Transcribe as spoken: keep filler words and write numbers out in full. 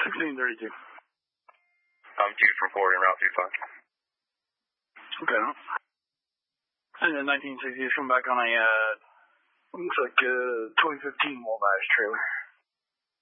sixteen thirty-two. I'm due for boarding Route thirty-five. Okay. And then nineteen sixty is coming back on a, uh, looks like a twenty fifteen Wabash trailer.